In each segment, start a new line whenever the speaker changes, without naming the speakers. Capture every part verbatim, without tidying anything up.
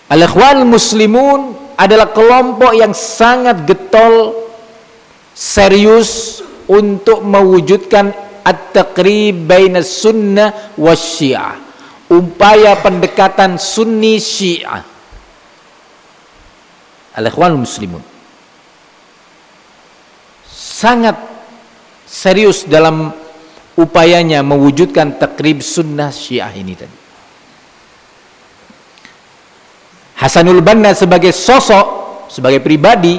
Al-Ikhwan Muslimun adalah kelompok yang sangat getol, serius untuk mewujudkan at-taqrib baina sunnah wa syiah, upaya pendekatan sunni syiah. Al-Ikhwan Muslimun sangat serius dalam upayanya mewujudkan takrib sunnah syiah ini tadi. Hasanul Banna sebagai sosok, sebagai pribadi,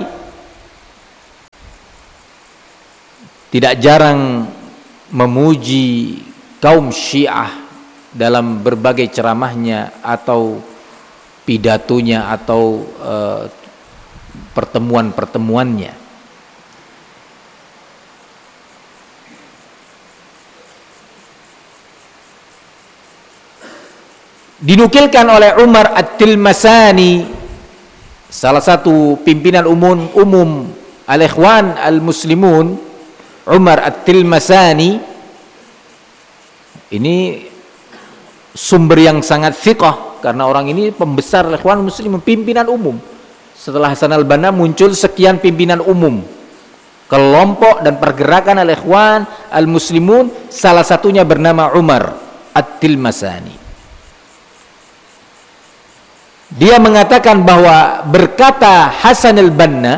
tidak jarang memuji kaum Syiah dalam berbagai ceramahnya atau pidatonya atau uh, pertemuan-pertemuannya. Dinukilkan oleh Umar At-Tilmasani, salah satu pimpinan umum umum Al-Ikhwan Al-Muslimun, Umar At-Tilmasani ini sumber yang sangat thiqah, karena orang ini pembesar Al-Ikhwan Muslimun, pimpinan umum. Setelah Hasan al-Banna muncul sekian pimpinan umum kelompok dan pergerakan Al-Ikhwan Al-Muslimun, salah satunya bernama Umar At-Tilmasani. Dia mengatakan bahwa berkata Hasan al-Banna,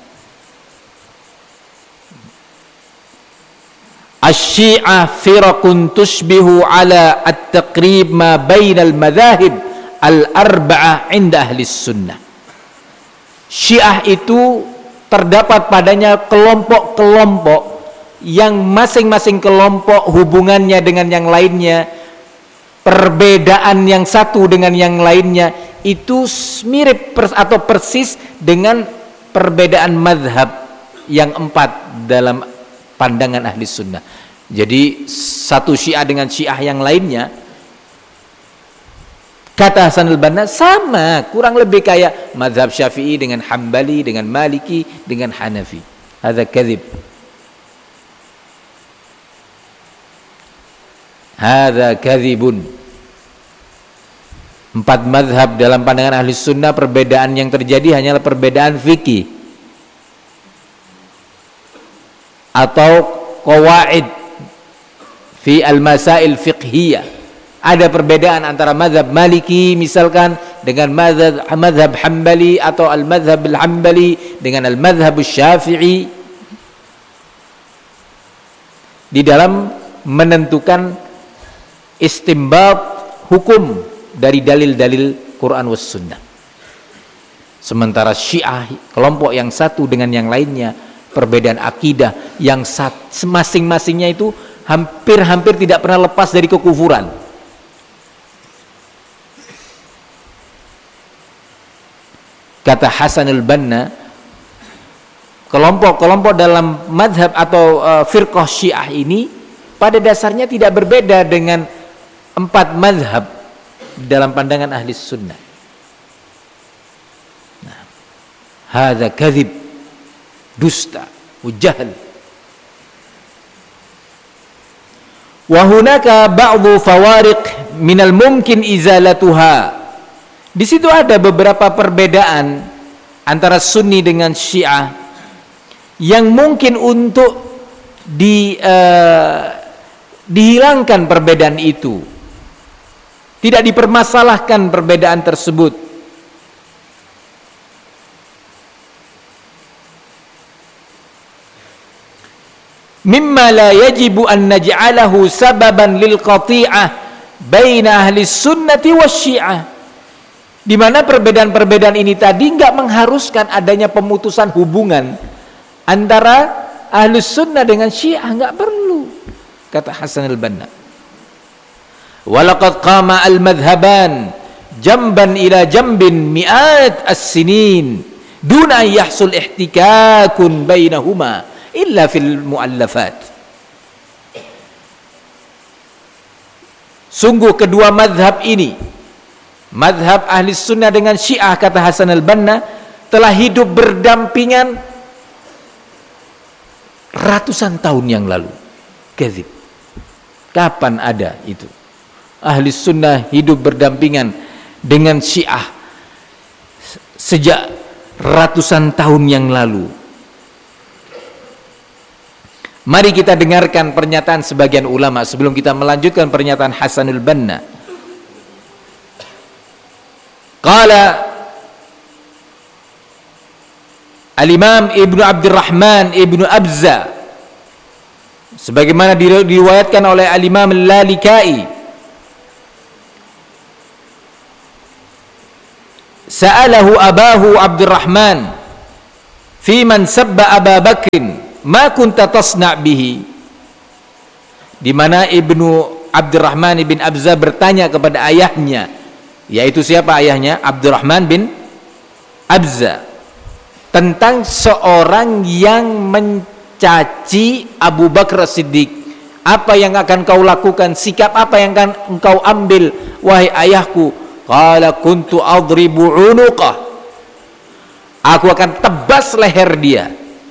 asy-syi'ah firaqun tushbihu ala at-taqrib ma bainal madhahib al-arba'ah 'inda ahli sunnah. Syiah itu terdapat padanya kelompok-kelompok yang masing-masing kelompok hubungannya dengan yang lainnya, perbedaan yang satu dengan yang lainnya itu mirip pers atau persis dengan perbedaan madhab yang empat dalam pandangan ahli sunnah. Jadi satu Syiah dengan Syiah yang lainnya, kata Hasan al-Banna, sama, kurang lebih kayak madhab Syafi'i dengan Hambali, dengan Maliki, dengan Hanafi. Hadza kadzib. Hadza kadzibun. Empat madhab dalam pandangan ahli sunnah, perbedaan yang terjadi hanyalah perbedaan fikih atau qawaid fi al-masail fiqhiyah. Ada perbedaan antara madhab Maliki misalkan dengan madhab, madhab Hambali, atau al-madhab al-Hambali dengan al-madhab Syafi'i di dalam menentukan istimbat hukum dari dalil-dalil Quran was sunnah. Sementara Syiah, kelompok yang satu dengan yang lainnya, perbedaan akidah yang masing-masingnya itu hampir-hampir tidak pernah lepas dari kekufuran. Kata Hasan al-Banna, kelompok-kelompok dalam madhab atau uh, firqah Syiah ini pada dasarnya tidak berbeda dengan empat madhab dalam pandangan ahli sunnah. Nah, hadza kadzib, dusta, jahl. Wa hunaka ba'dhu fawariq minal mumkin izalatuha. Di situ ada beberapa perbedaan antara Sunni dengan Syiah yang mungkin untuk di uh, dihilangkan perbedaan itu. Tidak dipermasalahkan perbedaan tersebut. Mimma la yajibu an naj'alahu sababan lil qati'ah baina ahli sunnati wasyi'ah. Di mana perbedaan-perbedaan ini tadi enggak mengharuskan adanya pemutusan hubungan antara ahli sunnah dengan Syiah, enggak perlu, kata Hasan al-Banna. Walaqad qama al-madhhaban jamban ila jambin mi'at as-sinin duna yahsul ihtikakun bainahuma illa fil muallafat. Sungguh kedua madhab ini, madhab ahli sunnah dengan Syiah, kata Hasan al-Banna, telah hidup berdampingan ratusan tahun yang lalu. Kadzib. Kapan ada itu? Ahli sunnah hidup berdampingan dengan Syiah sejak ratusan tahun yang lalu. Mari kita dengarkan pernyataan sebagian ulama sebelum kita melanjutkan pernyataan Hasanul Banna. Qala Al-Imam Ibnu Abdurrahman Ibnu Abza, sebagaimana diriwayatkan oleh Al-Imam Al-Lalikai, sa'alahu abahu Abdurrahman fi man sabba Aba Bakrin ma kunta tasna' bihi, di mana Ibnu Abdurrahman bin Abza bertanya kepada ayahnya, yaitu siapa ayahnya? Abdurrahman bin Abza, tentang seorang yang mencaci Abu Bakar Siddiq. Apa yang akan kau lakukan? Sikap apa yang akan engkau ambil wahai ayahku? Qala kuntu adribu unuqah, aku akan tebas leher dia.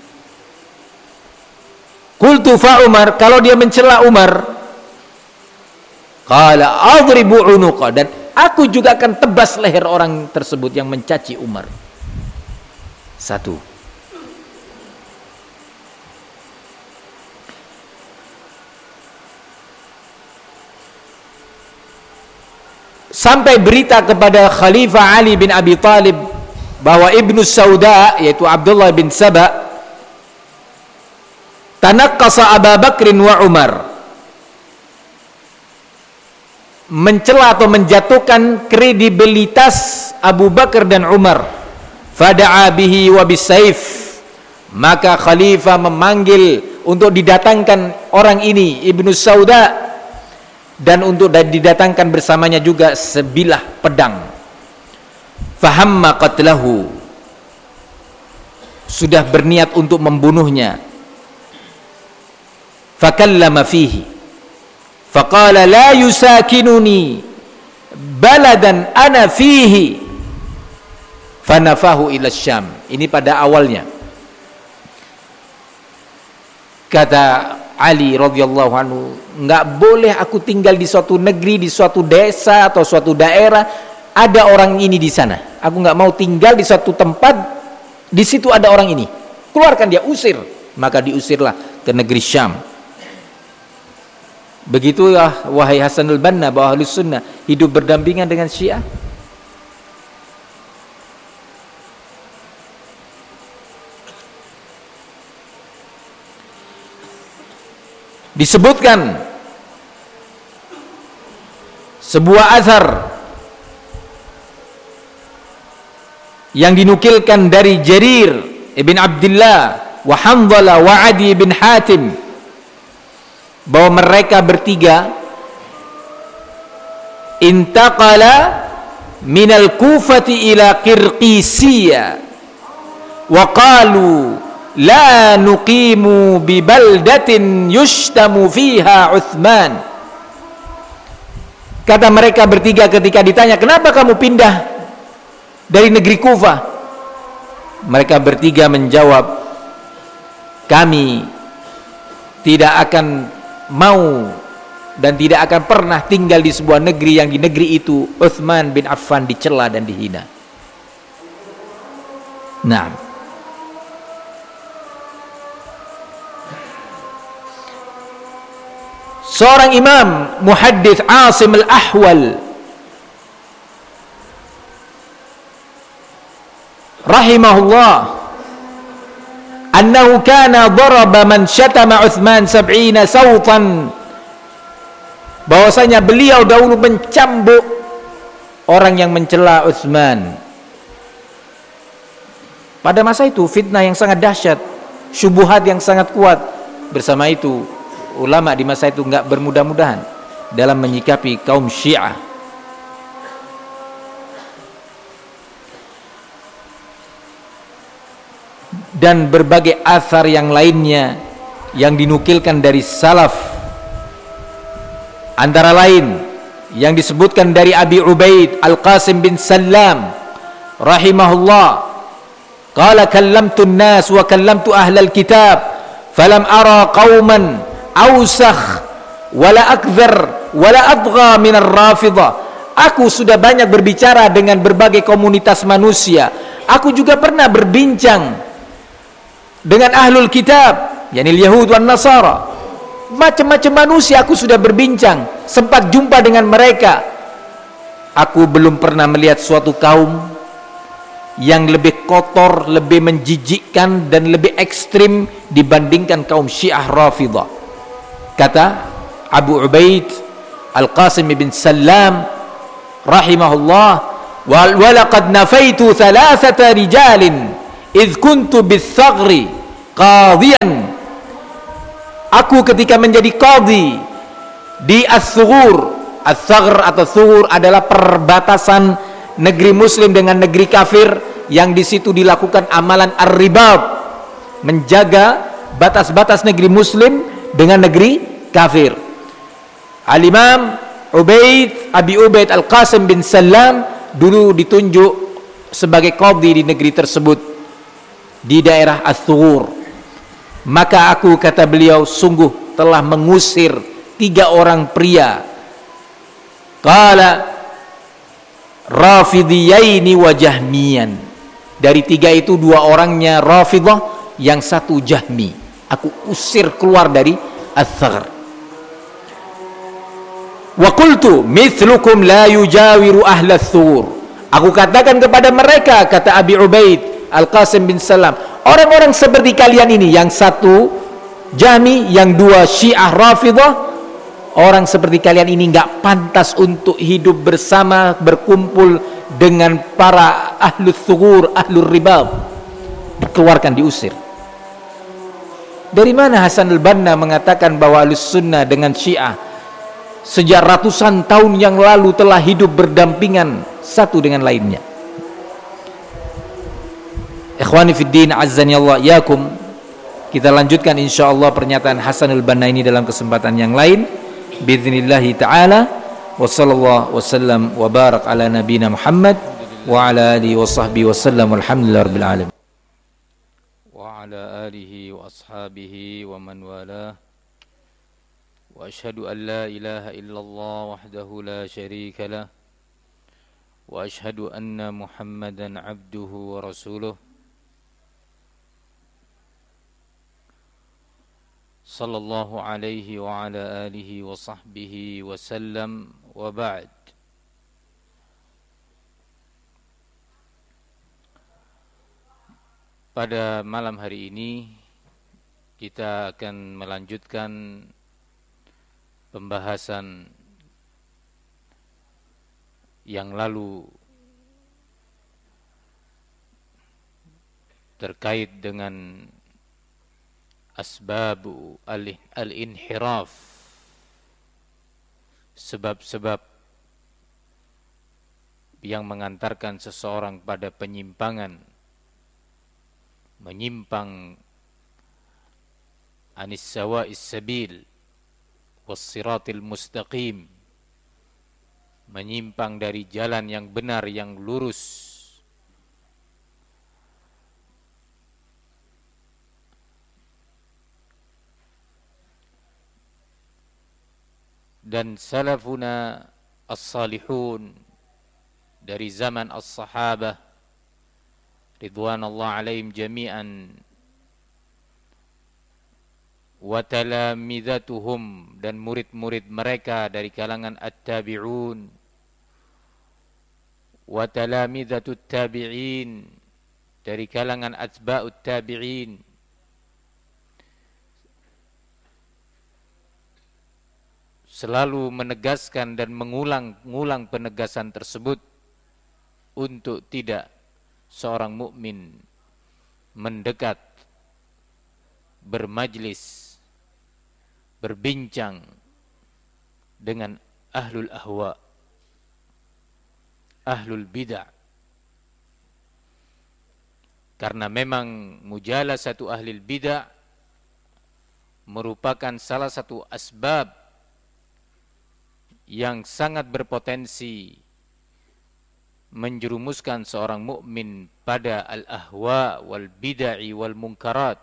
Qultu fa Umar, kalau dia mencela Umar, qala adribu unuqah, dan aku juga akan tebas leher orang tersebut yang mencaci Umar. Satu. Sampai berita kepada Khalifah Ali bin Abi Thalib bahwa Ibnu Sauda, yaitu Abdullah bin Saba, tanaqqasa Abu Bakrin wa Umar, mencela atau menjatuhkan kredibilitas Abu Bakar dan Umar. Fada'a bihi wa bisayf, maka khalifah memanggil untuk didatangkan orang ini, Ibnu Sauda, dan untuk didatangkan bersamanya juga sebilah pedang. Fahamma qatlahu, sudah berniat untuk membunuhnya. Fakallama fihi faqala la yusakinuni baladan ana fihi fanafahu ila Syam. Ini pada awalnya. Kata Ali radhiyallahu anhu, enggak boleh aku tinggal di suatu negeri, di suatu desa atau suatu daerah ada orang ini di sana. Aku enggak mau tinggal di suatu tempat di situ ada orang ini. Keluarkan dia, usir. Maka diusirlah ke negeri Syam. Begitulah wahai Hasanul Banna bahwa Ahlus Sunnah hidup berdampingan dengan Syiah. Disebutkan sebuah azhar yang dinukilkan dari Jarir ibn Abdullah wa Hanzalah wa Adi bin Hatim bahwa mereka bertiga intaqala minal Kufati ila Qirqisiyah wa qalu la nuqimu bi baldatin yushtamu fiha Uthman. Kata mereka bertiga ketika ditanya, kenapa kamu pindah dari negeri Kufah? Mereka bertiga menjawab, kami tidak akan mau dan tidak akan pernah tinggal di sebuah negeri yang di negeri itu Uthman bin Affan dicela dan dihina. Nah, seorang imam muhaddits Asim al-Ahwal rahimahullah annahu kana daraba man syatama Uthman sab'ina sawtan, bahwasanya beliau dahulu mencambuk orang yang mencela Uthman. Pada masa itu fitnah yang sangat dahsyat, syubhat yang sangat kuat. Bersama itu ulama di masa itu enggak bermudah-mudahan dalam menyikapi kaum Syiah. Dan berbagai athar yang lainnya yang dinukilkan dari salaf, antara lain yang disebutkan dari Abi Ubaid Al-Qasim bin Sallam rahimahullah, qala kallamtu an-nas wa kallamtu ahlal kitab falam ara qauman awsakh wala akthar wala adgha minar rafidah. Aku sudah banyak berbicara dengan berbagai komunitas manusia, Aku juga pernah berbincang dengan ahlul kitab, yakni Yahud wan Nasara. Macam-macam manusia aku sudah berbincang, sempat jumpa dengan mereka. Aku belum pernah melihat suatu kaum yang lebih kotor, lebih menjijikkan dan lebih ekstrim dibandingkan kaum Syiah Rafidhah. Kata Abu Ubaid Al-Qasim bin Sallam rahimahullah, wa laqad nafaitu thalathata rijalin idh kuntu bis-saghri qadhiyan. Aku ketika menjadi qadhi di As-Sughur. As-Saghr atau Sughur adalah perbatasan negeri muslim dengan negeri kafir, yang di situ dilakukan amalan ar-ribab, menjaga batas-batas negeri muslim dengan negeri kafir. Al-Imam Ubaid Abi Ubaid Al-Qasim bin Sallam dulu ditunjuk sebagai qadhi di negeri tersebut, di daerah As-Sughur. Maka aku, kata beliau, sungguh telah mengusir tiga orang pria, qala Rafidiyaini wa Jahmiyan. Dari tiga itu dua orangnya Rafidhah, yang satu Jahmi. Aku usir keluar dari As-Saghr. Wa qultu mithlukum la yujawiru ahla Sughur. Aku katakan kepada mereka, kata Abi Ubaid Al-Qasim bin Salam, orang-orang seperti kalian ini, yang satu Jahmi, yang dua Syiah Rafidhah, orang seperti kalian ini nggak pantas untuk hidup bersama, berkumpul dengan para ahlus sughur, ahlur ribab. Dikeluarkan, diusir. Dari mana Hasan al-Banna mengatakan bahwa ahlus sunnah dengan Syiah sejak ratusan tahun yang lalu telah hidup berdampingan satu dengan lainnya? Ikhwani fiddin, azzani Allah yakum. Kita lanjutkan insyaallah pernyataan Hasan al-Banna ini dalam kesempatan yang lain bidznillahi ta'ala. Wa sallallahu wasallam wa barak ala nabina Muhammad wa ala alihi wa sahbihi wasallam, walhamdulillahi rabbil alamin. Wa ala alihi wa ashabihi wa man wala. Wa ashhadu an la ilaha illallah wahdahu la syarika lah, wa ashhadu anna Muhammadan abduhu wa rasuluh sallallahu alaihi wa ala alihi wa sahbihi wa sallam, wa ba'd. Pada malam hari ini kita akan melanjutkan pembahasan yang lalu terkait dengan asbabu al-inhiraf, sebab-sebab yang mengantarkan seseorang pada penyimpangan, menyimpang anis sawa'is sabil was-siratil mustaqim, menyimpang dari jalan yang benar, yang lurus. Dan salafuna as-salihun dari zaman as-sahabah ridwanullah alaihim jami'an, wa talamidatuhum, dan murid-murid mereka dari kalangan at-tabi'un, wa talamidatut tabi'in, dari kalangan atba'ut tabi'in, selalu menegaskan dan mengulang-ulang penegasan tersebut untuk tidak seorang mukmin mendekat, bermajlis, berbincang dengan ahlul ahwa, ahlul bid'ah, karena memang mujalasatu ahlul bid'ah merupakan salah satu asbab yang sangat berpotensi menjerumuskan seorang mukmin pada al-ahwa wal bid'ah wal munkarat.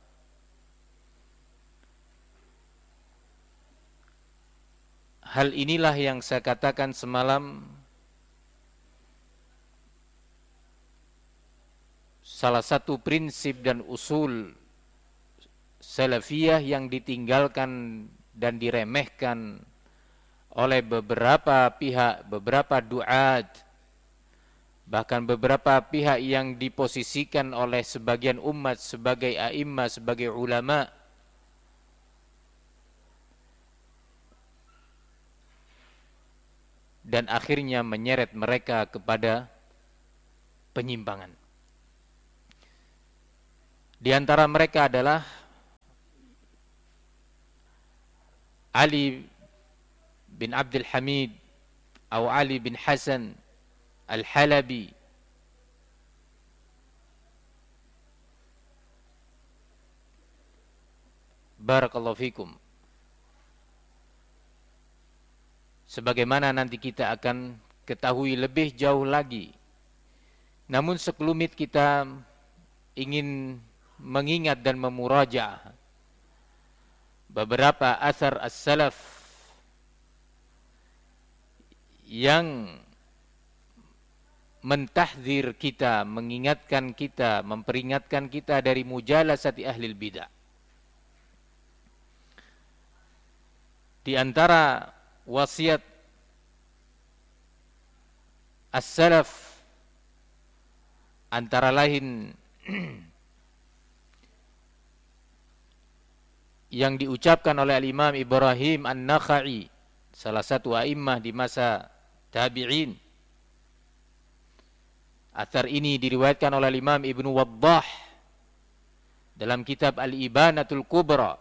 Hal inilah yang saya katakan semalam, salah satu prinsip dan usul salafiyah yang ditinggalkan dan diremehkan oleh beberapa pihak, beberapa duat, bahkan beberapa pihak yang diposisikan oleh sebagian umat sebagai a'immah, sebagai ulama, dan akhirnya menyeret mereka kepada penyimpangan. Di antara mereka adalah Ali bin Abdul Hamid atau Ali bin Hasan Al-Halabi, barakallahu fikum. Sebagaimana nanti kita akan ketahui lebih jauh lagi. Namun sekelumit kita ingin mengingat dan memurajaah beberapa asar as-salaf yang mentahdzir kita, mengingatkan kita, memperingatkan kita dari mujalasati ahlil bidah. Di antara wasiat as-salaf antara lain yang diucapkan oleh Al-Imam Ibrahim An-Nakha'i, salah satu a'immah di masa tabi'in. Athar ini diriwayatkan oleh Imam Ibnu Waddah dalam kitab Al-Ibanatul Kubra,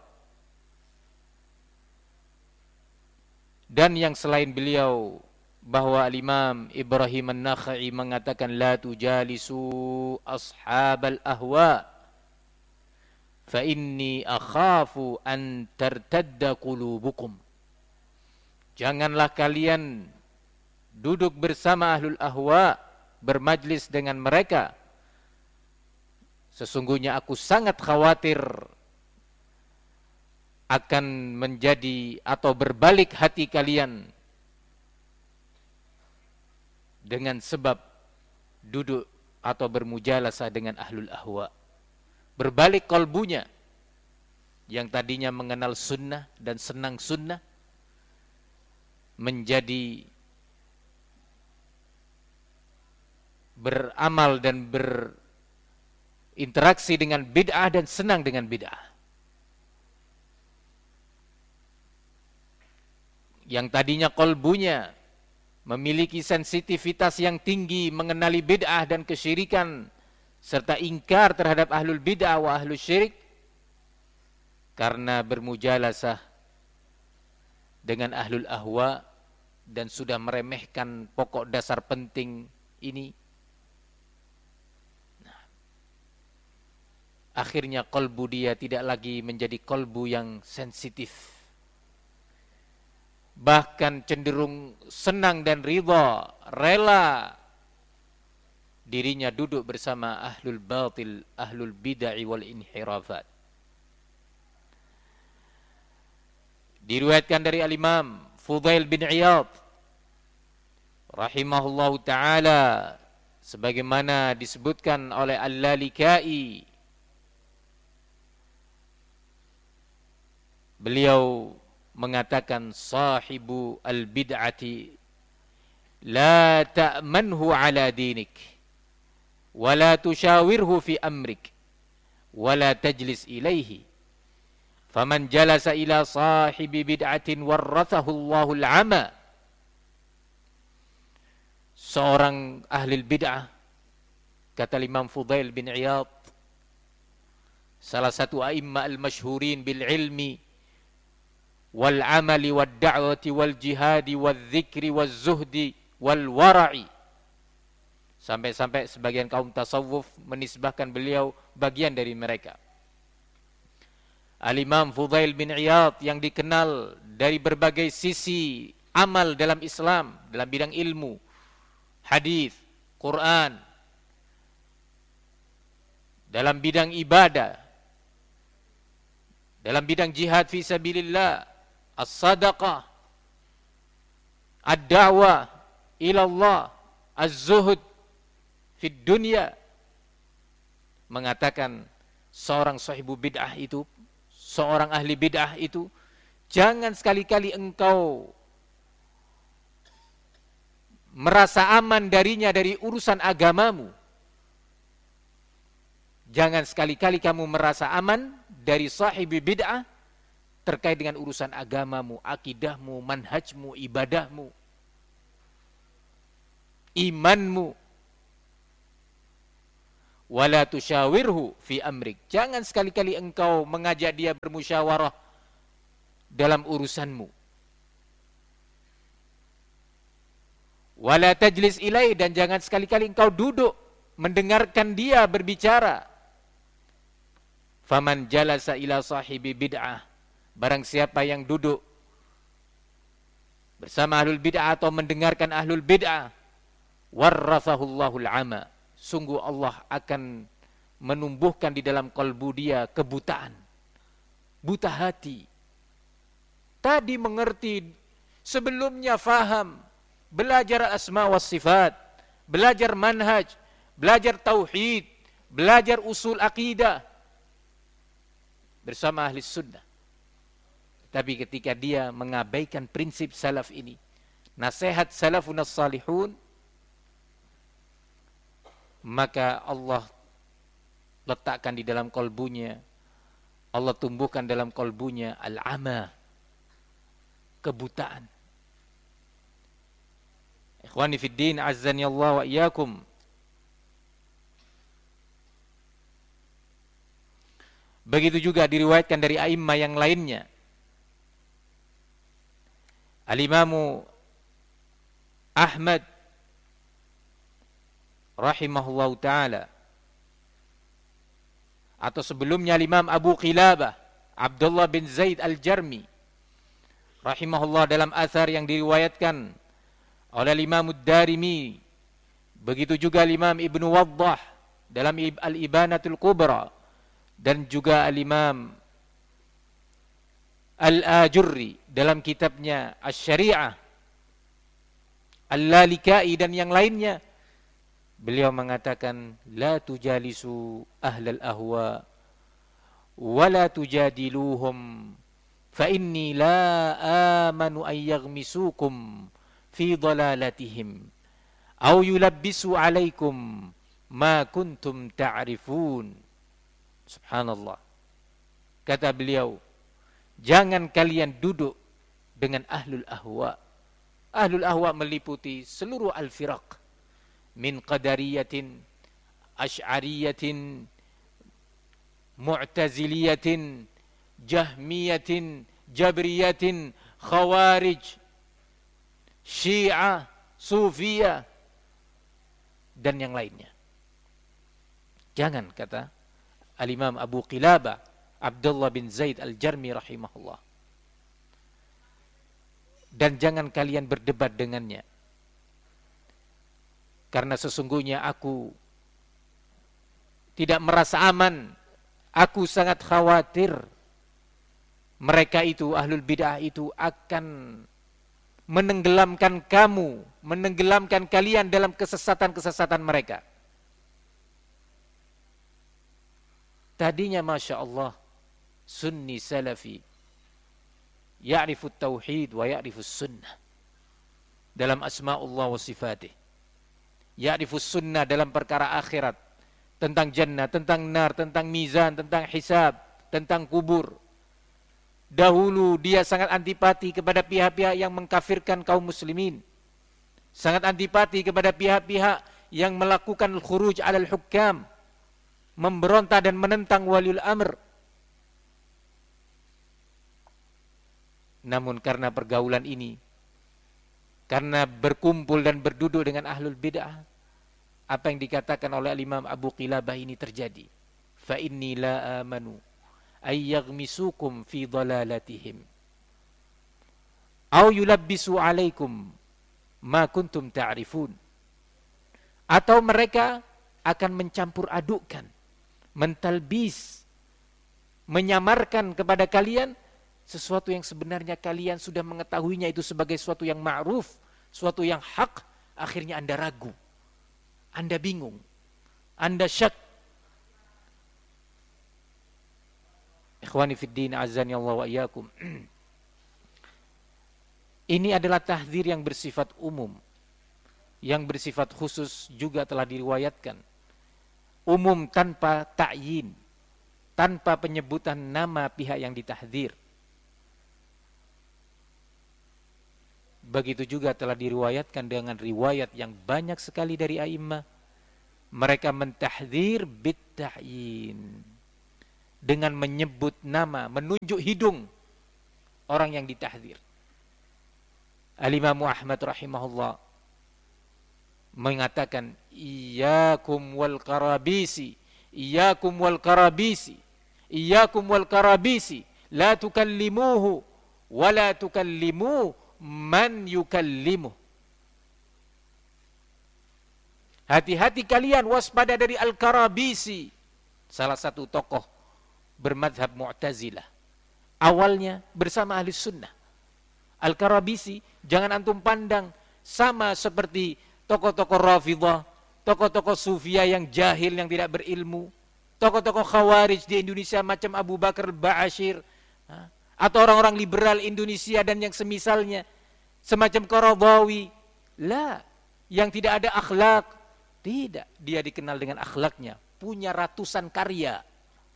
dan yang selain beliau, bahwa Imam Ibrahim An-Nakha'i mengatakan la tujalisu ashabal ahwa fa inni akhafu an tartadda qulubukum. Janganlah kalian duduk bersama ahlul ahwa, bermajlis dengan mereka. Sesungguhnya aku sangat khawatir akan menjadi atau berbalik hati kalian dengan sebab duduk atau bermujalasah dengan ahlul ahwa. Berbalik kalbunya, yang tadinya mengenal sunnah dan senang sunnah, menjadi beramal dan berinteraksi dengan bid'ah dan senang dengan bid'ah. Yang tadinya kalbunya memiliki sensitivitas yang tinggi mengenali bid'ah dan kesyirikan, serta ingkar terhadap ahlul bid'ah wa ahlul syirik, karena bermujalasah dengan ahlul ahwa dan sudah meremehkan pokok dasar penting ini, nah, akhirnya kalbu dia tidak lagi menjadi kalbu yang sensitif, bahkan cenderung senang dan ridha, rela dirinya duduk bersama ahlul batil, ahlul bid'ah wal inhirafat. Diriwayatkan dari al-Imam Fudail bin Iyad rahimahullahu taala, sebagaimana disebutkan oleh Al-Lalikai, beliau mengatakan sahibu al-bid'ati la ta'manhu ala dinik wala tushawirhu fi amrik wala tajlis ilaihi faman jalasa ila sahibi bid'atin warathahu Allahul ama. Seorang ahli bid'ah, kata Imam Fudail bin Iyad, salah satu a'immah al-masyhurin bil ilmi wal amali wad da'wati wal jihadi wal dzikri wal zuhdi wal wara'i. Sampai-sampai sebagian kaum tasawuf menisbahkan beliau bagian dari mereka. Al-Imam Fudail bin Iyad yang dikenal dari berbagai sisi amal dalam Islam, dalam bidang ilmu, hadis, Quran, dalam bidang ibadah, dalam bidang jihad fi sabilillah, as-sadaqah, ad-da'wah ila Allah, az-zuhud fid dunya, mengatakan seorang sahibu bid'ah itu, seorang ahli bid'ah itu, jangan sekali-kali engkau merasa aman darinya dari urusan agamamu. Jangan sekali-kali kamu merasa aman dari sahibi bid'ah terkait dengan urusan agamamu, akidahmu, manhajmu, ibadahmu, imanmu. Wala tusyawirhu fi amrik. Jangan sekali-kali engkau mengajak dia bermusyawarah dalam urusanmu. Wala tajlis ilai, dan jangan sekali-kali engkau duduk mendengarkan dia berbicara. Faman jalasa ila sahibi bid'ah, barang siapa yang duduk bersama ahlul bid'ah atau mendengarkan ahlul bid'ah, warrasahullahul ama, sungguh Allah akan menumbuhkan di dalam kalbu dia kebutaan, buta hati. Tadi mengerti, sebelumnya faham, belajar asma was sifat, belajar manhaj, belajar tauhid, belajar usul akidah bersama ahli sunnah. Tapi ketika dia mengabaikan prinsip salaf ini, nasihat salafun as-salihun, maka Allah letakkan di dalam kalbunya, Allah tumbuhkan dalam kalbunya al-ama, kebutaan. Ikhwani fid din, azzani Allah wa iyyakum. Begitu juga diriwayatkan dari a'immah yang lainnya. Al-Imamu Ahmad rahimahullahu ta'ala, atau sebelumnya Imam Abu Qilabah Abdullah bin Zaid al-Jarmi rahimahullah, dalam athar yang diriwayatkan oleh Imam Ad-Darimi, begitu juga Imam Ibnu Waddah dalam Al-Ibanatul Kubra, dan juga Al-Imam Al-Ajurri dalam kitabnya Asy-Syari'ah, Al-Lalikai dan yang lainnya. Beliau mengatakan, la tujalisu ahlal ahwa wa la tujadiluhum fa inni la amanu an yaghmisukum fi dhalalatihim aw yulabbisu alaikum ma kuntum ta'rifun. Subhanallah. Kata beliau, jangan kalian duduk dengan ahlul ahwa. Ahlul ahwa meliputi seluruh al-firaq, min qadariyatin, asy'ariyatin, mu'taziliyatin, jahmiyatin, jabriyatin, khawarij, syiah, sufiyah, dan yang lainnya. Jangan, kata Al-Imam Abu Qilabah Abdullah bin Zaid al-Jarmi rahimahullah, dan jangan kalian berdebat dengannya, karena sesungguhnya aku tidak merasa aman, aku sangat khawatir mereka itu, ahlul bid'ah itu, akan menenggelamkan kamu, menenggelamkan kalian dalam kesesatan-kesesatan mereka. Tadinya Masya Allah, sunni salafi, ya'rifu tauhid wa ya'rifu sunnah dalam asma'ullah wa sifatih, ya'rifu sunnah dalam perkara akhirat, tentang jannah, tentang nar, tentang mizan, tentang hisab, tentang kubur. Dahulu dia sangat antipati kepada pihak-pihak yang mengkafirkan kaum muslimin, sangat antipati kepada pihak-pihak yang melakukan al-khuruj alal hukam, memberontak dan menentang waliul amr. Namun karena pergaulan ini, karena berkumpul dan berduduk dengan ahlul bid'ah, apa yang dikatakan oleh Imam Abu Qilabah ini terjadi. Fa inni la amanu ay yaghmisukum fi dhalalatihim aw yulabbisu alaikum ma kuntum ta'rifun. Atau mereka akan mencampur adukkan, mentalbis, menyamarkan kepada kalian sesuatu yang sebenarnya kalian sudah mengetahuinya itu sebagai sesuatu yang ma'ruf, sesuatu yang hak. Akhirnya Anda ragu, Anda bingung, Anda syak, Ikhwani fiddin, azani Allah wa iyyakum. Ini adalah tahdzir yang bersifat umum. Yang bersifat khusus juga telah diriwayatkan. Umum tanpa ta'yin, tanpa penyebutan nama pihak yang ditahdzir. Begitu juga telah diriwayatkan dengan riwayat yang banyak sekali dari a'immah. Mereka mentahdzir bit-ta'yin, dengan menyebut nama, menunjuk hidung orang yang ditahdzir. Al-Imam Ahmad rahimahullah mengatakan, iyyakum wal karabisi, iyyakum wal karabisi, iyyakum wal karabisi, la tukallimuhu wa la tukallimu man yukallimuh. Hati-hati kalian, waspada dari al-karabisi, salah satu tokoh bermadhab Mu'tazilah, awalnya bersama ahli sunnah. Al-Karabisi jangan antum pandang sama seperti tokoh-tokoh Rafidhah, tokoh-tokoh Sufia yang jahil, yang tidak berilmu, tokoh-tokoh Khawarij di Indonesia macam Abu Bakar Ba'asyir, atau orang-orang liberal Indonesia dan yang semisalnya, semacam Qaradawi. La, yang tidak ada akhlak. Tidak, dia dikenal dengan akhlaknya, punya ratusan karya,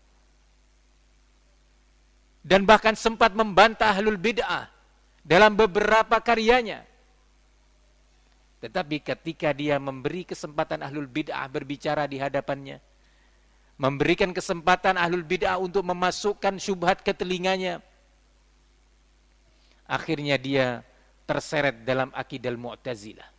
dan bahkan sempat membantah ahlul bid'ah dalam beberapa karyanya. Tetapi ketika dia memberi kesempatan ahlul bid'ah berbicara di hadapannya, memberikan kesempatan ahlul bid'ah untuk memasukkan syubhat ke telinganya, akhirnya dia terseret dalam akidah Mu'tazilah.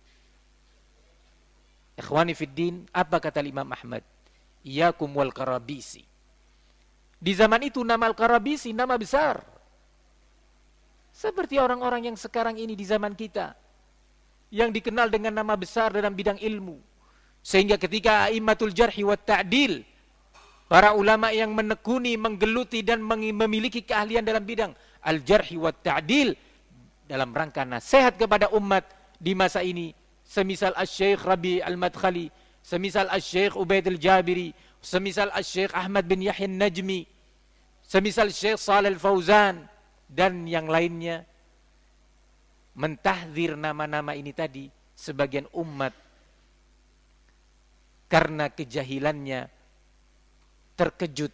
Ikhwani fiddin, apa kata Imam Ahmad? Iyyakum wal karabisi. Di zaman itu nama al-karabisi nama besar. Seperti orang-orang yang sekarang ini di zaman kita, yang dikenal dengan nama besar dalam bidang ilmu. Sehingga ketika a'immatul jarhi wa ta'dil, para ulama yang menekuni, menggeluti dan memiliki keahlian dalam bidang al-jarhi wa ta'dil, dalam rangka nasihat kepada umat di masa ini, semisal Asy-Syaikh Rabi Al-Madkhali, semisal Asy-Syaikh Ubaid Al-Jabiri, semisal Asy-Syaikh Ahmad bin Yahya An-Najmi, semisal Syekh Shalih Al-Fauzan, dan yang lainnya, mentahdzir nama-nama ini tadi, sebagian umat karena kejahilannya terkejut,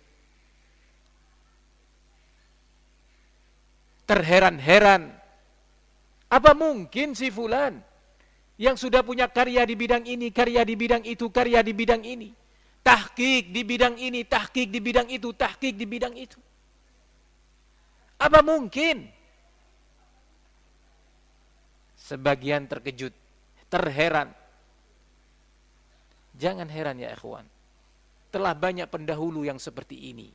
terheran-heran. Apa mungkin si fulan yang sudah punya karya di bidang ini, karya di bidang itu, karya di bidang ini, tahqiq di bidang ini, tahqiq di bidang itu, tahqiq di bidang itu, apa mungkin? Sebagian terkejut, terheran. Jangan heran ya ikhwan, telah banyak pendahulu yang seperti ini.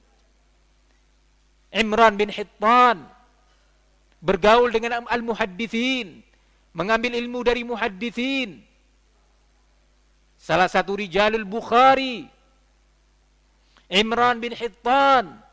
Imran bin Hittan bergaul dengan al-muhaddithin, mengambil ilmu dari muhaddithin. Salah satu rijalul Bukhari, Imran bin Hittan,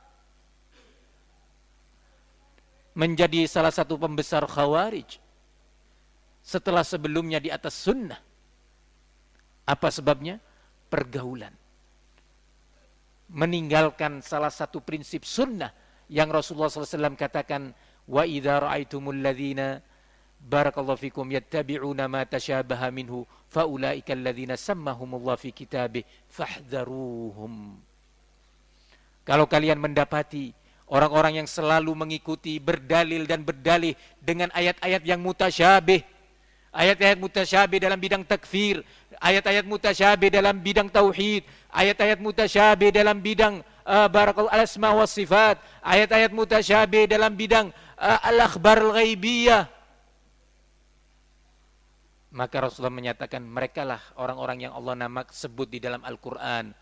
menjadi salah satu pembesar Khawarij setelah sebelumnya di atas sunnah. Apa sebabnya? Pergaulan, meninggalkan salah satu prinsip sunnah yang Rasulullah shallallahu alaihi wasallam katakan, wa idza ra'aitumul ladzina barakallahu fikum yattabi'una ma tashabaha minhu faulaika alladzina sammahumullah fi kitabih fahdharuhum. Kalau kalian mendapati orang-orang yang selalu mengikuti, berdalil dan berdalih dengan ayat-ayat yang mutasyabih, ayat-ayat mutasyabih dalam bidang takfir, ayat-ayat mutasyabih dalam bidang tauhid, ayat-ayat mutasyabih dalam bidang uh, barakal al-asma wa sifat, ayat-ayat mutasyabih dalam bidang uh, al-akhbar al-ghaibiyah, maka Rasulullah menyatakan merekalah orang-orang yang Allah nama sebut di dalam Al-Quran,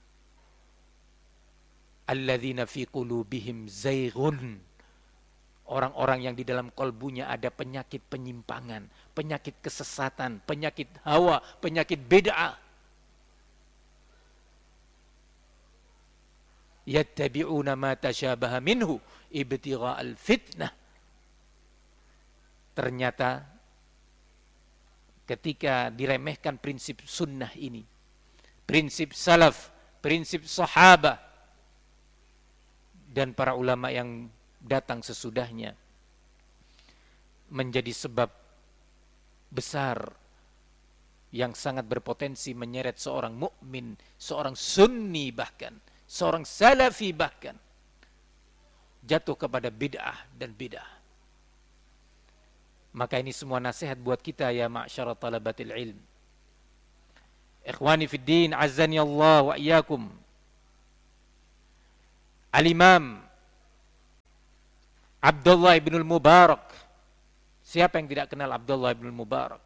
alladzina fi qulubihim zaighun, orang-orang yang di dalam kolbunya ada penyakit penyimpangan, penyakit kesesatan, penyakit hawa, penyakit bid'ah. Yattabi'una ma tashabaha minhu ibtigha'al fitnah. Ternyata ketika diremehkan prinsip sunnah ini, prinsip salaf, prinsip sahabah, dan para ulama yang datang sesudahnya menjadi sebab besar yang sangat berpotensi menyeret seorang mukmin, seorang sunni bahkan, seorang salafi bahkan jatuh kepada bid'ah dan bid'ah. Maka ini semua nasihat buat kita ya ma'syara talabatil ilm. Ikhwani fid din, azzani Allah wa iyyakum. Al-Imam Abdullah ibn al-Mubarak. Siapa yang tidak kenal Abdullah ibn al-Mubarak?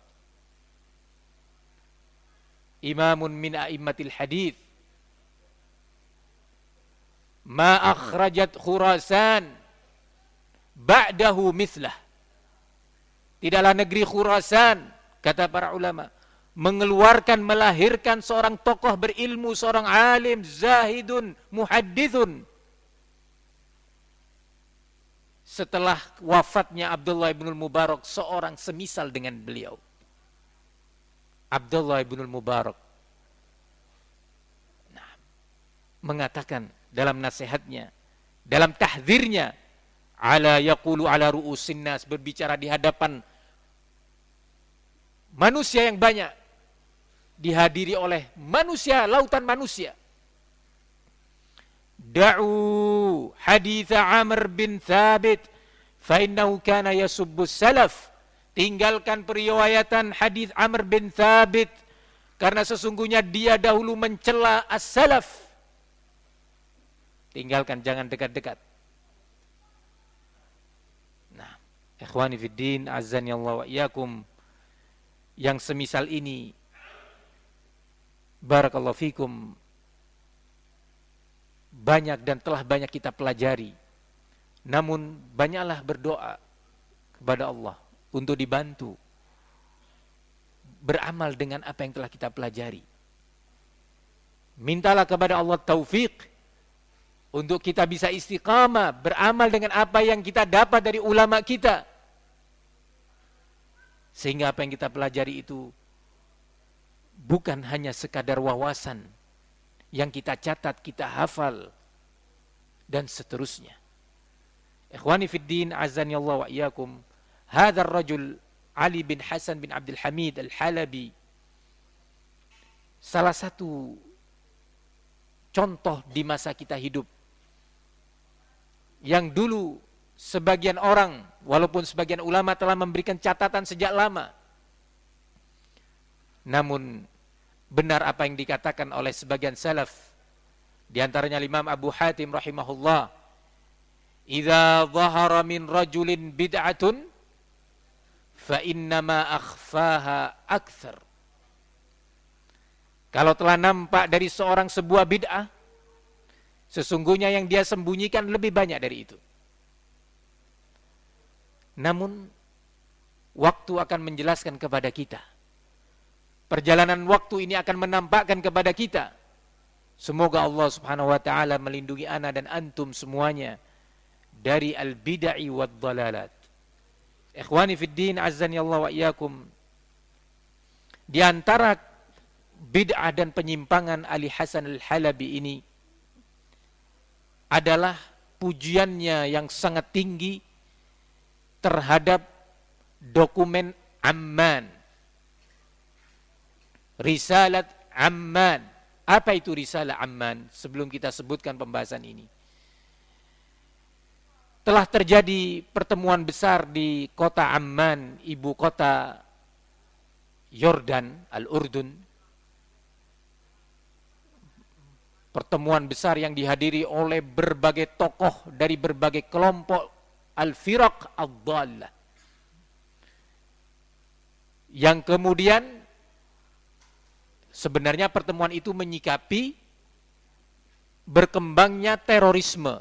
Imamun min a'immatil hadith. Ma akhrajat Khurasan ba'dahu mithlah. Tidaklah negeri Khurasan, kata para ulama, mengeluarkan, melahirkan seorang tokoh berilmu, seorang alim, zahidun, muhaddithun. Setelah wafatnya Abdullah ibn al-Mubarak, seorang semisal dengan beliau. Abdullah ibn al-Mubarak nah, mengatakan dalam nasihatnya, dalam tahdzirnya, ala yaqulu ala ru'usin nas, berbicara di hadapan manusia yang banyak, dihadiri oleh manusia, lautan manusia. Da'u haditha Amr bin Thabit fa innahu kana yasubbu salaf. Tinggalkan periwayatan hadis Amr bin Thabit karena sesungguhnya dia dahulu mencela as-salaf. Tinggalkan, jangan dekat-dekat. Nah, ikhwani fid din, azzani Allah wa iyyakum, yang semisal ini barakallahu fikum banyak dan telah banyak kita pelajari. Namun banyaklah berdoa kepada Allah untuk dibantu beramal dengan apa yang telah kita pelajari. Mintalah kepada Allah taufik untuk kita bisa istiqamah beramal dengan apa yang kita dapat dari ulama kita, sehingga apa yang kita pelajari itu bukan hanya sekadar wawasan yang kita catat, kita hafal dan seterusnya. Ikhwani fid din, azani Allah wa iyyakum. Hadzal rajul Ali bin Hasan bin Abdul Hamid Al-Halabi, salah satu contoh di masa kita hidup, yang dulu sebagian orang, walaupun sebagian ulama telah memberikan catatan sejak lama, namun benar apa yang dikatakan oleh sebagian salaf, di antaranya Imam Abu Hatim rahimahullah, idza dhahara min rajulin bid'atun fa innama akhfaha akthar. Kalau telah nampak dari seorang sebuah bid'ah, sesungguhnya yang dia sembunyikan lebih banyak dari itu. Namun waktu akan menjelaskan kepada kita. Perjalanan waktu ini akan menampakkan kepada kita. Semoga Allah Subhanahu wa taala melindungi ana dan antum semuanya dari al-bid'ah wad dhalalat. Ikhwani fid din, azzani Allah wa iyyakum. Di antara bid'ah dan penyimpangan Ali Hasan Al-Halabi ini adalah pujiannya yang sangat tinggi terhadap dokumen Amman, Risalat Amman. Apa itu Risalah Amman? Sebelum kita sebutkan pembahasan ini, telah terjadi pertemuan besar di kota Amman, ibu kota Yordan, Al-Urdun. Pertemuan besar yang dihadiri oleh berbagai tokoh dari berbagai kelompok al-firaq ad-dhallah. Yang kemudian sebenarnya pertemuan itu menyikapi berkembangnya terorisme,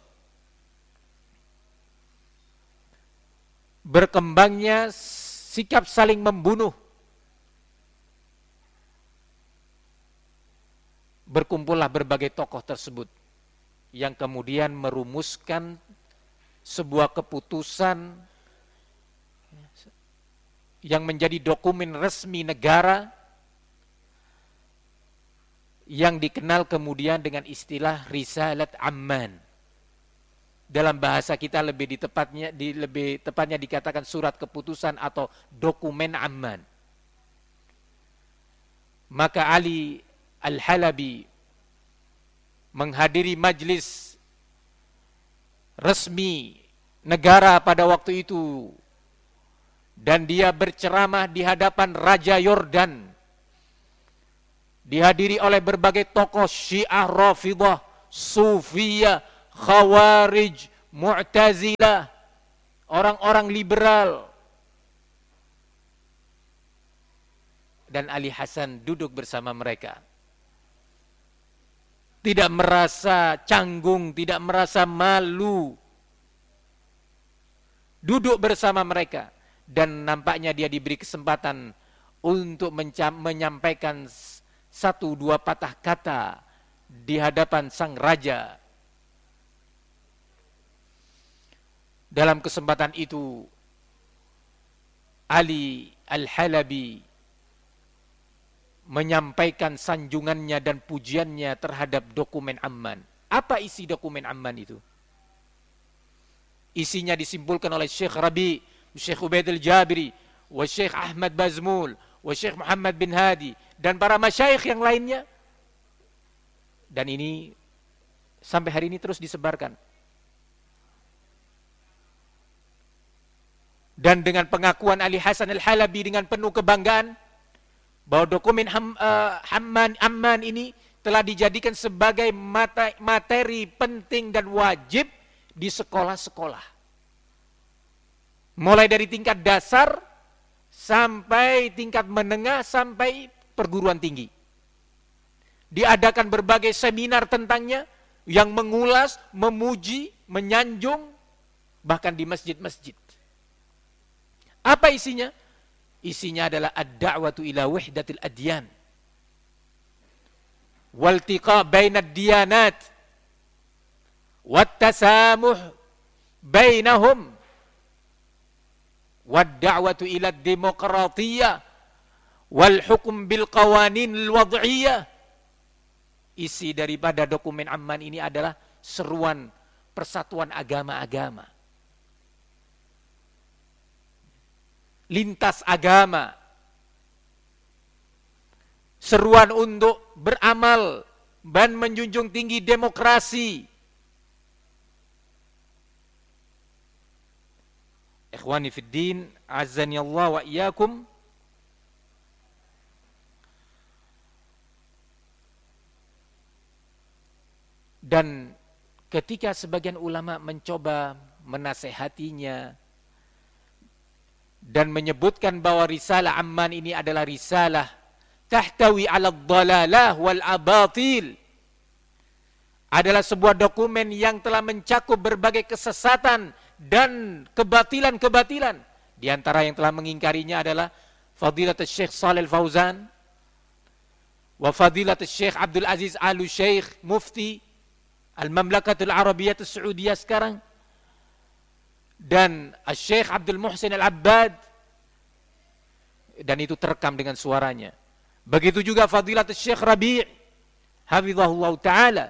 berkembangnya sikap saling membunuh. Berkumpullah berbagai tokoh tersebut yang kemudian merumuskan sebuah keputusan yang menjadi dokumen resmi negara yang dikenal kemudian dengan istilah Risalat Amman. dalam bahasa kita lebih di tepatnya di lebih tepatnya dikatakan surat keputusan atau dokumen amman. Maka Ali Al-Halabi menghadiri majlis resmi negara pada waktu itu, dan dia berceramah di hadapan Raja Yordan, dihadiri oleh berbagai tokoh Syiah, Rafidhah, Sufiyah, Khawarij, Mu'tazilah, orang-orang liberal. Dan Ali Hasan duduk bersama mereka. Tidak merasa canggung, tidak merasa malu. Duduk bersama mereka. Dan nampaknya dia diberi kesempatan untuk menyampaikan satu dua patah kata di hadapan sang raja. Dalam kesempatan itu, Ali Al-Halabi menyampaikan sanjungannya dan pujiannya terhadap dokumen amman. Apa isi dokumen amman itu? Isinya disimpulkan oleh Syekh Rabi, Syekh Ubaid Al-Jabiri, wa Syekh Ahmad Bazmul, wa Syekh Muhammad bin Hadi, dan para masyayikh yang lainnya. Dan ini sampai hari ini terus disebarkan. Dan dengan pengakuan Ali Hasan Al-Halabi dengan penuh kebanggaan, bahwa dokumen ham, uh, Hamman, Amman ini telah dijadikan sebagai materi penting dan wajib di sekolah-sekolah. Mulai dari tingkat dasar sampai tingkat menengah sampai perguruan tinggi. Diadakan berbagai seminar tentangnya yang mengulas, memuji, menyanjung, bahkan di masjid-masjid. Apa isinya? Isinya adalah ad-da'watu ila wahdatil adyan, waltiqa bainad diyanat, wattasamuh bainahum, wad-da'watu ila demokratiyah, wal hukm bil qawanin al-wad'iyah. Isi daripada dokumen Amman ini adalah seruan persatuan agama-agama, lintas agama, seruan untuk beramal dan menjunjung tinggi demokrasi. Ikhwani fid din, azani Allah wa iyyakum. Dan ketika sebagian ulama mencoba menasehatinya dan menyebutkan bahwa risalah Amman ini adalah risalah tahtawi ala dhalalah wal abatil, adalah sebuah dokumen yang telah mencakup berbagai kesesatan dan kebatilan-kebatilan. Di antara yang telah mengingkarinya adalah Fadilatul Syekh Shalih Al-Fauzan wa Fadilatul Syekh Abdul Aziz Al-Syekh Mufti Al-Mamlakatul Arabiyyah As-Saudiyah sekarang, dan Syekh Abdul Muhsin Al-Abbad, dan itu terekam dengan suaranya. Begitu juga Fadilatul Syekh Rabi' hafizahullah ta'ala.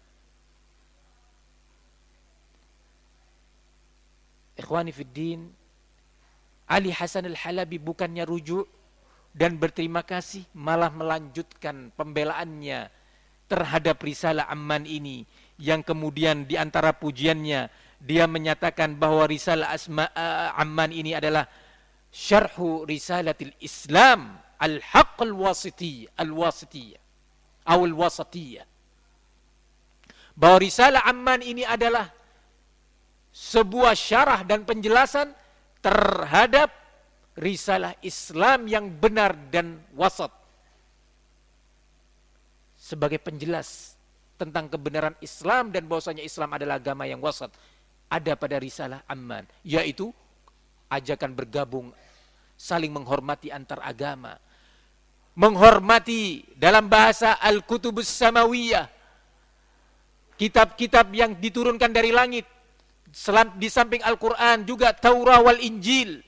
Ikhwani fid din, Ali Hasan Al-Halabi bukannya rujuk dan berterima kasih, malah melanjutkan pembelaannya terhadap risalah Amman ini, yang kemudian di antara pujiannya dia menyatakan bahwa risalah Asma uh, Amman ini adalah syarhu risalatil Islam al-haqq al-wasitiyah al-wasitiyah atau al-wasatiyah. Bahwa risalah Amman ini adalah sebuah syarah dan penjelasan terhadap risalah Islam yang benar dan wasat, sebagai penjelas tentang kebenaran Islam dan bahwasanya Islam adalah agama yang wasat. Ada pada risalah Amman, yaitu ajakan bergabung, saling menghormati antar agama, menghormati dalam bahasa Al-Kutubus Samawiyah, kitab-kitab yang diturunkan dari langit, di samping Al-Quran juga Taurah wal Injil.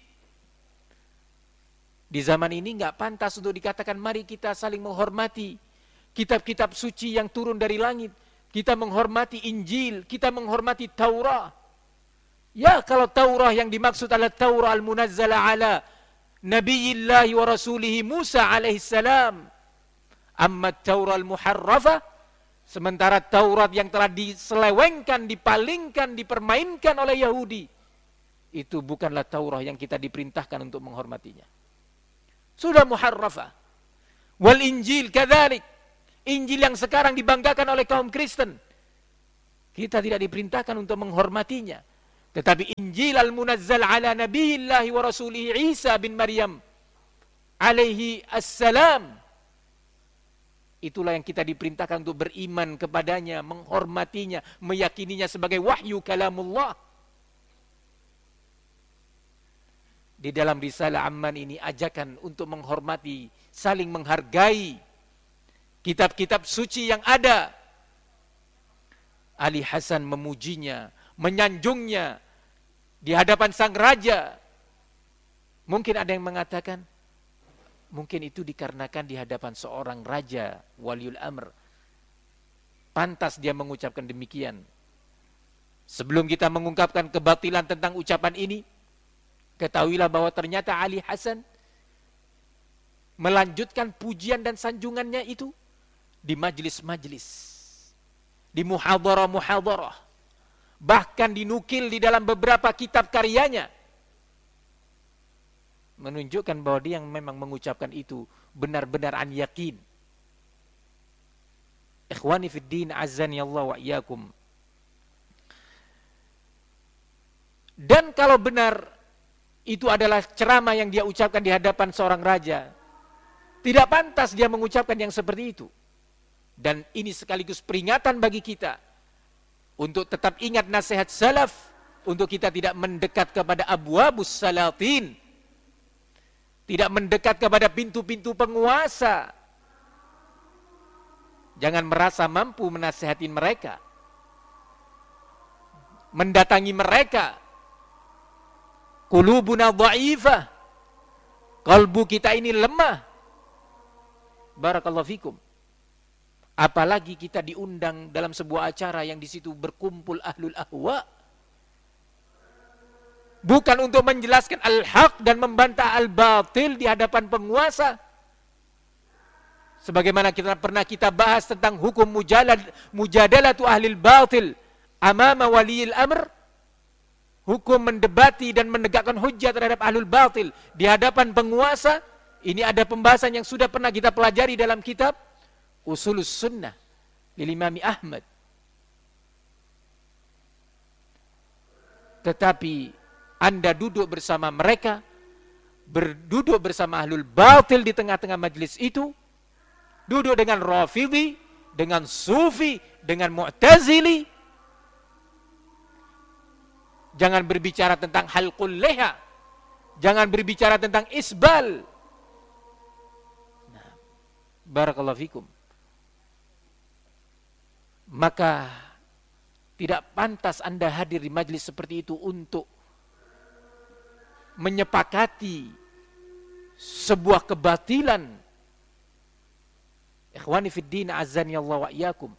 Di zaman ini nggak pantas untuk dikatakan mari kita saling menghormati kitab-kitab suci yang turun dari langit. Kita menghormati Injil, kita menghormati Taurah. Ya, kalau Taurah yang dimaksud adalah Taurah al-munazzala ala Nabiyillahi wa Rasulihi Musa alaihissalam. Amma Taurah al-muharrafah, sementara Taurat yang telah diselewengkan, dipalingkan, dipermainkan oleh Yahudi, itu bukanlah Taurah yang kita diperintahkan untuk menghormatinya. Sudah muharrafah. Wal Injil kadzalik. Injil yang sekarang dibanggakan oleh kaum Kristen, kita tidak diperintahkan untuk menghormatinya. Tetapi Injil al-munazzal ala Nabiyillahi wa Rasulihi Isa bin Maryam alaihi assalam, itulah yang kita diperintahkan untuk beriman kepadanya, menghormatinya, meyakininya sebagai wahyu kalamullah. Di dalam risalah Amman ini ajakan untuk menghormati, saling menghargai kitab-kitab suci yang ada. Ali Hasan memujinya, menyanjungnya di hadapan sang raja. Mungkin ada yang mengatakan, mungkin itu dikarenakan di hadapan seorang raja, waliul amr, pantas dia mengucapkan demikian. Sebelum kita mengungkapkan kebatilan tentang ucapan ini, ketahuilah bahwa ternyata Ali Hasan melanjutkan pujian dan sanjungannya itu di majlis-majlis, di muhadharah-muhadharah, bahkan dinukil di dalam beberapa kitab karyanya, menunjukkan bahwa dia yang memang mengucapkan itu benar-benar an yakin. Ikhwani fid din, azani Allah wa iyyakum. Dan kalau benar itu adalah ceramah yang dia ucapkan di hadapan seorang raja, tidak pantas dia mengucapkan yang seperti itu. Dan ini sekaligus peringatan bagi kita untuk tetap ingat nasihat salaf, untuk kita tidak mendekat kepada abwabus salatin, tidak mendekat kepada pintu-pintu penguasa. Jangan merasa mampu menasihati mereka, mendatangi mereka. Qulubuna dha'ifah, kalbu kita ini lemah. Barakallahu fikum. Apalagi kita diundang dalam sebuah acara yang di situ berkumpul ahlul ahwa, bukan untuk menjelaskan al-haq dan membantah al-batil di hadapan penguasa. Sebagaimana kita pernah kita bahas tentang hukum mujalad, mujadalatu ahlil batil amama waliyil amr, hukum mendebati dan menegakkan hujjah terhadap ahlul batil di hadapan penguasa. Ini ada pembahasan yang sudah pernah kita pelajari dalam kitab Usulus Sunnah lil Imam Ahmad. Tetapi Anda duduk bersama mereka, berduduk bersama ahlul batil di tengah-tengah majlis itu, duduk dengan Rafidhi, dengan Sufi, dengan Mu'tazili. Jangan berbicara tentang halqul leha, jangan berbicara tentang isbal. Nah, barakallahu fikum. Maka tidak pantas Anda hadir di majlis seperti itu untuk menyepakati sebuah kebatilan. Ikhwani fid din, azani Allah wa iyyakum.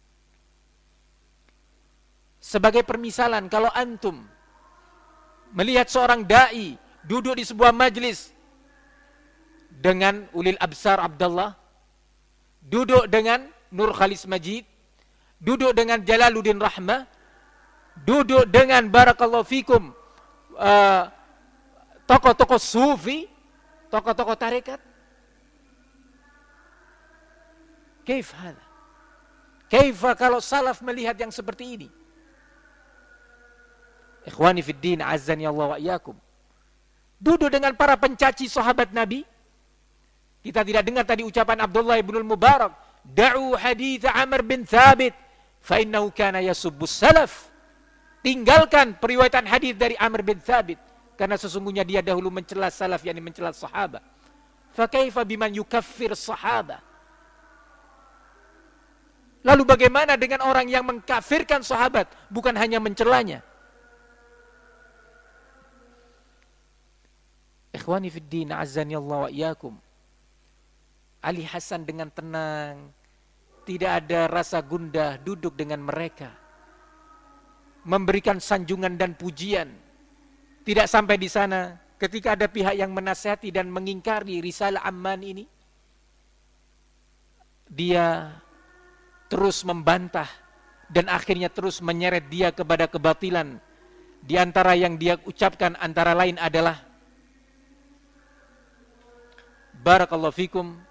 Sebagai permisalan, kalau antum melihat seorang dai duduk di sebuah majlis dengan Ulil Absar Abdullah, duduk dengan Nur Khalis Majid, duduk dengan Jalaluddin Rahmah, duduk dengan barakallahu fikum uh, tokoh-tokoh sufi, tokoh-tokoh tarekat. Kaif hada? Kaifa kalau salaf melihat yang seperti ini? Ikhwani fid din, azani Allah wa iyyakum. Duduk dengan para pencaci sahabat Nabi. Kita tidak dengar tadi ucapan Abdullah ibn al-Mubarak, da'u hadits Amr bin Thabit fa innahu kana yasubbus salaf. Tinggalkan periwayatan hadis dari Amr bin Thabit, karena sesungguhnya dia dahulu mencela salaf, yakni mencela sahabat. Fa kaifa biman yukaffir sahabat? Lalu bagaimana dengan orang yang mengkafirkan sahabat, bukan hanya mencelanya? Ikhwani fid din, azani Allah wa iyyakum. Ali Hasan dengan tenang, tidak ada rasa gundah duduk dengan mereka.
memberikan sanjungan dan pujian. Tidak sampai di sana, ketika ada pihak yang menasihati dan mengingkari risalah Amman ini, dia terus membantah dan akhirnya terus menyeret dia kepada kebatilan. Di antara yang dia ucapkan antara lain adalah, barakallahu fikum,